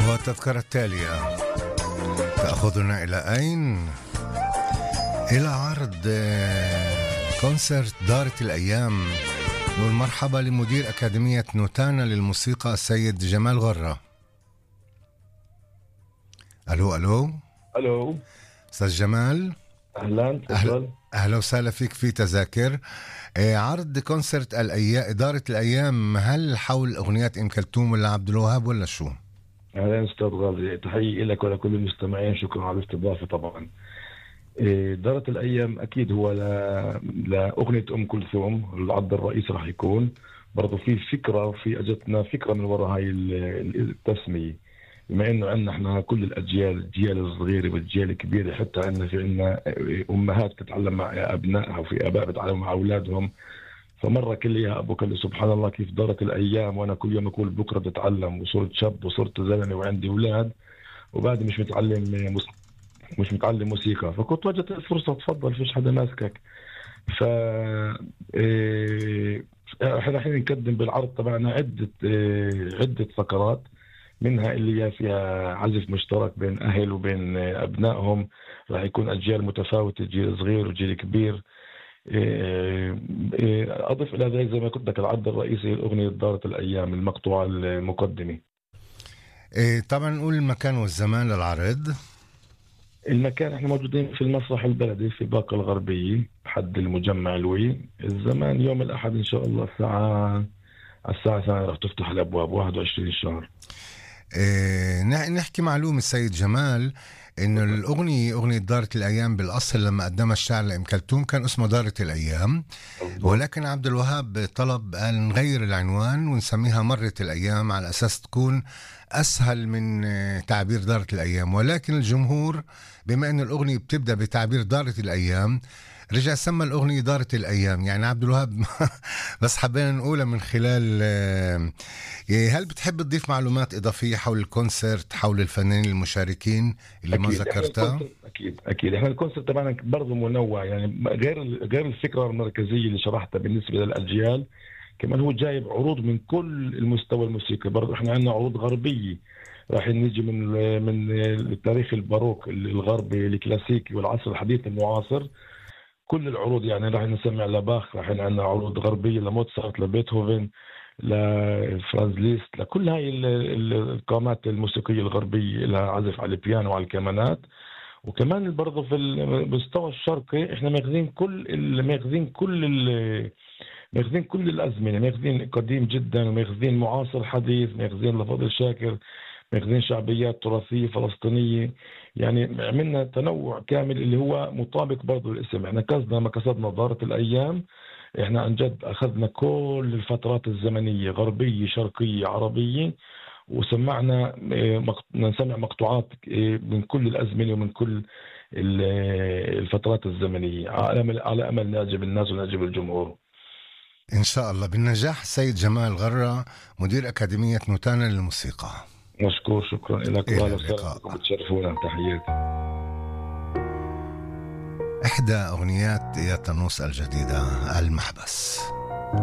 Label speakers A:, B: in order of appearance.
A: والتذكرة التالية تأخذنا إلى أين؟ إلى عرض كونسرت دارة الأيام. نقول مرحبا لمدير أكاديمية نوتانا للموسيقى السيد جمال غرة. ألو ألو
B: ألو
A: أستاذ جمال،
B: أهلا تفضل.
A: أهلا وسهلا فيك في تذاكر عرض كونسرت إدارة الأيام. هل حول أغنيات أم كلثوم ولا عبد الوهاب ولا شو؟
B: أهلا أستاذ غازي، تحية لك ولكل المستمعين، شكرا على الاستضافة. طبعا إدارة الأيام أكيد هو لأغنية أم كلثوم. العرض الرئيسي راح يكون برضو في فكرة، في أجتنا فكرة من وراء هاي التسمية، بما انه عندنا احنا كل الاجيال، الجيل الصغير والجيل الكبير، حتى عندنا امهات تتعلم مع ابنائها وفي اباء بتعلموا مع اولادهم. فمره كل يا ابو كل سبحان الله كيف دارت الايام، وانا كل يوم اقول بكره بتعلم، وصرت شاب وصرت زلمه وعندي اولاد وبعد مش متعلم موسيقى. فكنت وجدت الفرصه، تفضل فيش حدا ماسكك. ف احنا الحين نقدم بالعرض تبعنا عده فقرات، منها اللي هي فيها عزف مشترك بين أهل وبين أبنائهم. راح يكون أجيال متفاوتة، جيل صغير وجيل كبير. أضف إلى ذلك زي ما قلت لك العرض الرئيسي الأغنية دارة الأيام، المقطوعة المقدمة.
A: طبعا نقول المكان والزمان للعرض.
B: المكان احنا موجودين في المسرح البلدي في باقة الغربية حد المجمع الوي. الزمان يوم الأحد إن شاء الله الساعة 2 راح تفتح الأبواب، 21 الشهر.
A: نحكي معلومة السيد جمال، إنه أغنية دارة الأيام بالأصل لما قدمها الشاعر لأم كلثوم كان اسمه دارة الأيام، ولكن عبد الوهاب قال نغير العنوان ونسميها مرت الأيام على أساس تكون أسهل من تعبير دارة الأيام. ولكن الجمهور بما أن الأغنية بتبدأ بتعبير دارة الأيام رجع سمى الأغنية دارة الأيام. يعني عبد الوهاب بس حبينا نقولها من خلال هل بتحب تضيف معلومات إضافية حول الكونسرت، حول الفنانين المشاركين اللي ما ذكرتها؟
B: أكيد إحنا الكونسرت طبعا برضو منوع، يعني غير الفكرة المركزية اللي شرحتها بالنسبة للأجيال، كمان هو جايب عروض من كل المستوى الموسيقي. برضو إحنا عندنا عروض غربية، راح نيجي من التاريخ الباروك الغربي الكلاسيكي والعصر الحديث المعاصر. كل العروض يعني راح نسمع لباخ، راح عندنا عروض غربية لموتسارت، لبيتهوفن، لفرانز ليست، لكل هاي القامات الموسيقية الغربية لها عزف على البيانو وعلى الكمانات. وكمان برضه في المستوى الشرقي احنا ماخذين كل الأزمنة، ماخذين قديم جدا وماخذين معاصر حديث، ماخذين لفضل شاكر، ماخذين شعبيات تراثية فلسطينية. يعني عملنا تنوع كامل اللي هو مطابق برضه الاسم. احنا ما قصدنا دارة الأيام، احنا عن جد أخذنا كل الفترات الزمنية، غربية شرقية عربية، وسمعنا نسمع مقطوعات من كل الأزمنة ومن كل الفترات الزمنية، على أمل نعجب الناس ونعجب الجمهور
A: إن شاء الله بالنجاح. السيد جمال غرة، مدير أكاديمية نوتانا للموسيقى.
B: مشكور، شكرا لك،
A: إلى اللقاء،
B: بتشرفونا. تحياتي.
A: إحدى أغنيات يا تنوس الجديدة، المحبس.